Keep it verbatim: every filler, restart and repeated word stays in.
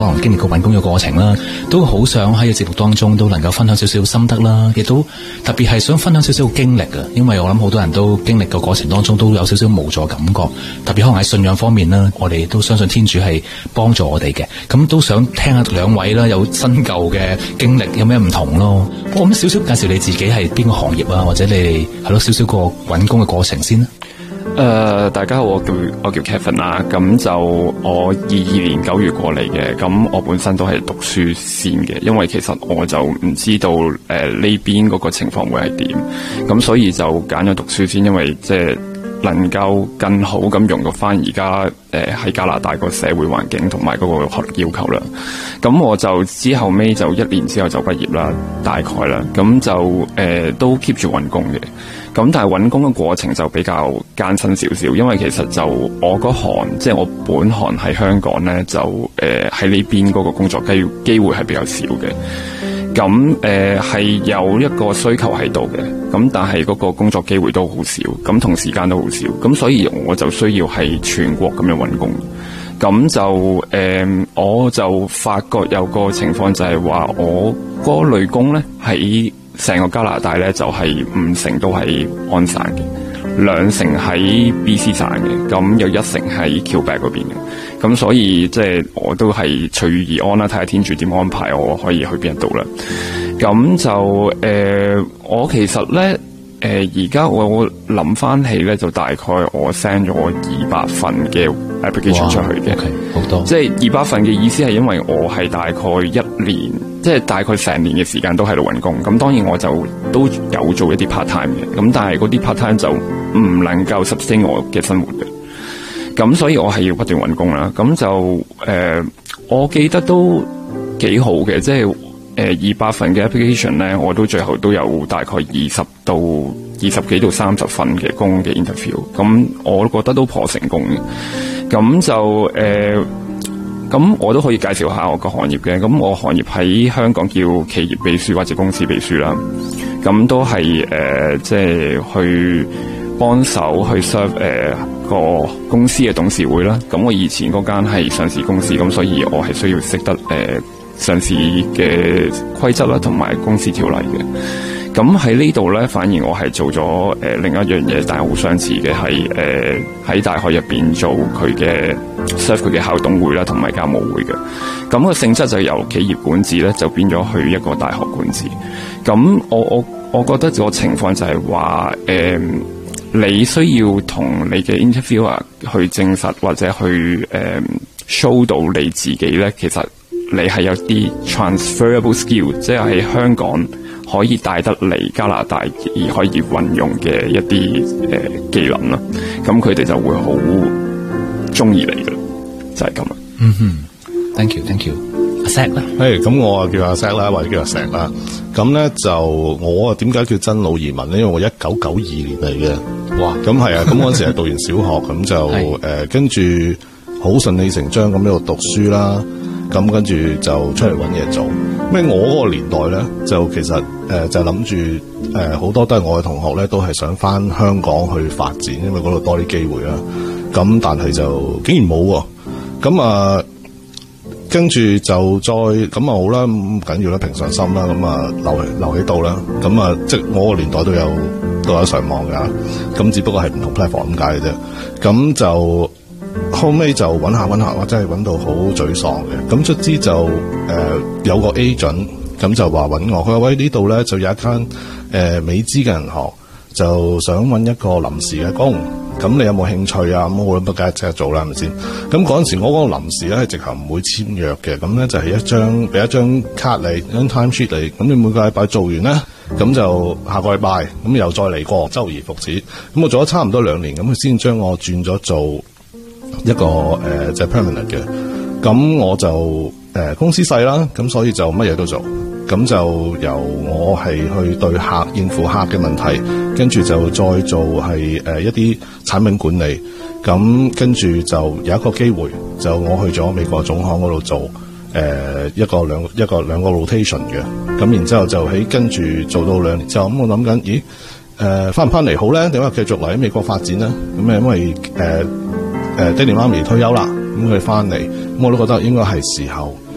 可能經歷過揾工嘅過程啦，都好想喺個節目當中都能夠分享少少心得啦，亦都特別係想分享少少經歷啊，因為我諗好多人都經歷個過程當中都有少少無助感覺，特別可能喺信仰方面啦，我哋都相信天主係幫助我哋嘅，咁都想聽下兩位啦，有新舊嘅經歷有咩唔同咯。我咁少少介紹你自己係邊個行業啊，或者你哋係咯少少個揾工嘅過程先啦。 誒、呃，大家好，我叫我叫 Kevin 啦，咁就我二二年九月過嚟嘅，咁我本身都係讀書先嘅，因為其實我就唔知道誒呢邊嗰個情況會係點，咁所以就揀咗讀書先，因為即係能夠更好咁融入翻而家誒喺加拿大個社會環境同埋嗰個學歷要求啦。咁我就之後尾就一年之後就畢業啦，大概啦，咁就誒、呃、都 keep 住揾工嘅。咁但係揾工嘅過程就比較艱辛少少，因為其實就我嗰行即係我本行喺香港咧，就誒喺呢邊嗰個工作機機會係比較少嘅。咁誒係有一個需求喺度嘅，咁但係嗰個工作機會都好少，咁同時間都好少，咁所以我就需要係全國咁樣揾工。咁就誒、呃、我就發覺有個情況就係話我嗰類工咧喺成個加拿大咧就係、是、五成都係安省嘅，兩成喺 B C 省嘅，咁有一成喺 Quebec 嗰邊嘅，咁所以即係我都係隨遇而安啦，睇下天主點安排我可以去邊一度啦。咁就誒、呃，我其實咧誒而家我諗翻起咧，就大概我 send 咗二百份嘅 application 出去嘅， 好多。即係二百份嘅意思係因為我係大概一年。即係大概成年嘅時間都喺度揾工，咁當然我就都有做一啲 part time 嘅，咁但係嗰啲 part time 就唔能夠 sustain 我嘅生活嘅，咁所以我係要不斷揾工啦。咁就誒、呃，我記得都幾好嘅，即係誒二百份嘅 application 咧，我都最後都有大概二十到二十幾到三十份嘅工嘅 interview， 咁我覺得都頗成功嘅。咁就誒。呃咁我都可以介紹下我個行業嘅，咁我行業喺香港叫企業秘書或者公司秘書啦，咁都係誒、呃、即係去幫手去 serve 誒、呃、個公司嘅董事會啦。咁我以前嗰間係上市公司，咁所以我係需要識得誒、呃、上市嘅規則啦，同埋公司條例嘅。咁喺呢度咧，反而我係做咗誒、呃、另一樣嘢，但係好相似嘅係誒喺大學入邊做佢嘅 serve 佢嘅校董會啦，同埋教務會嘅。咁個性質就由企業管治咧，就變咗去一個大學管治。咁我我我覺得個情況就係話誒，你需要同你嘅 interviewer 去證實或者去誒、呃、show 到你自己咧，其實你係有啲 transferable skill， 即係喺香港可以帶得嚟加拿大而可以運用嘅一啲誒、呃、技能啦，咁佢哋就會好中意你嘅，就係咁啦。 嗯哼 ，thank you，thank you。阿 Zack 啦， 誒，咁我啊叫阿 Zack 啦，或者叫阿石啦。咁咧就我啊點解叫真老移民咧？因為我一九九二年嚟嘅。哇！咁係啊，咁嗰陣時係讀完小學，咁就誒跟住好順理成章咁喺度讀書啦。咁跟住就出嚟揾嘢做。咩？我嗰個年代咧，就其實誒、呃、就諗住誒好多都係我嘅同學咧，都係想翻香港去發展，因為嗰度多啲機會啦。咁但係就竟然冇喎。咁啊，跟住就再咁啊好啦，唔緊要啦，平常心啦。咁啊留留喺度啦。咁啊，即係我個年代都有都有上網㗎。咁只不過係唔同 platform 咁解嘅啫。咁就。後尾就揾下揾下，我真係揾到好沮喪嘅。咁卒之就誒、呃、有個 agent 咁就話揾我，佢話喂，呢度咧就有一間誒、呃、美資嘅銀行，就想揾一個臨時嘅工。咁你有冇興趣啊？咁我諗不梗係即刻做啦，係咪先？咁嗰陣時我嗰個臨時咧係直頭唔會簽約嘅。咁咧就係一張俾一張卡你，一張 time sheet 你。咁你每個禮拜做完咧，咁就下個禮拜咁又再嚟過，周而復始。咁我做咗差唔多兩年，咁佢先將我轉咗做一個誒即係 permanent 嘅，咁我就誒、呃、公司細啦，咁所以就乜嘢都做，咁就由我係去對客應付客嘅問題，跟住就再做係誒、呃、一啲產品管理，咁跟住就有一個機會，就我去咗美國總行嗰度做誒、呃、一個兩一個兩個 rotation 嘅，咁然之後就喺跟住做到兩年之後，咁我諗緊，咦誒翻唔翻嚟好咧？定話繼續嚟喺美國發展咧？咁誒因為誒。呃誒爹哋媽咪退休啦，咁佢哋翻嚟，咁我都覺得應該係時候